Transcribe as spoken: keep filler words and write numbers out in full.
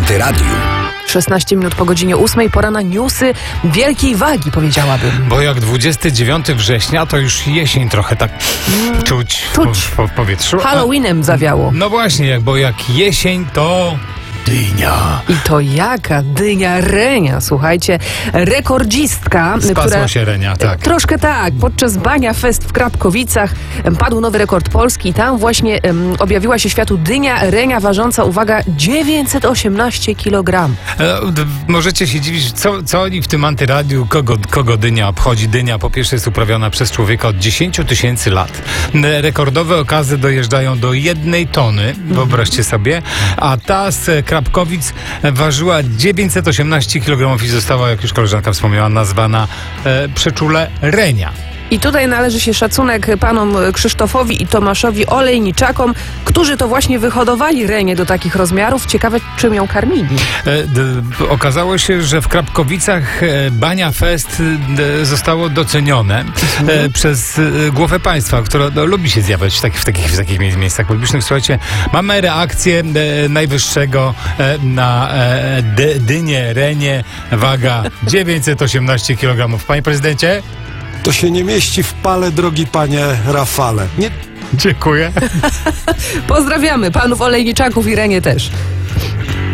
Antyradiu. szesnaście minut po godzinie ósmej, pora na newsy wielkiej wagi, powiedziałabym. Bo jak dwudziestego dziewiątego września, to już jesień trochę tak mm, czuć, czuć. W, w powietrzu. Halloweenem zawiało. No właśnie, jak, bo jak jesień, to dynia. I to jaka dynia Renia, słuchajcie, rekordzistka, Spasła która... się Renia, tak. Troszkę tak. Podczas Bania Fest w Krapkowicach em, padł nowy rekord Polski. Tam właśnie em, objawiła się światu dynia Renia ważąca, uwaga, dziewięćset osiemnaście kilogramów. E, d- możecie się dziwić, co, co oni w tym antyradiu, kogo, kogo dynia obchodzi. Dynia po pierwsze jest uprawiana przez człowieka od dziesięć tysięcy lat. E, Rekordowe okazy dojeżdżają do jednej tony, wyobraźcie sobie, a ta z Krapkowic ważyła dziewięćset osiemnaście kilogramów i została, jak już koleżanka wspomniała, nazwana e, przeczule Renia. I tutaj należy się szacunek panom Krzysztofowi i Tomaszowi Olejniczakom, którzy to właśnie wyhodowali Renię do takich rozmiarów. Ciekawe, czym ją karmili. E, d, okazało się, że w Krapkowicach e, Bania Fest e, zostało docenione e, przez e, głowę państwa, która no, lubi się zjawiać w takich, w takich, w takich mie- miejscach publicznych. Słuchajcie, mamy reakcję e, najwyższego e, na e, dy, dynię, Renię, waga dziewięćset osiemnaście kilogramów. Panie prezydencie? To się nie mieści w pale, drogi panie Rafale. Nie Dziękuję. Pozdrawiamy panów Olejniczaków i Renię też.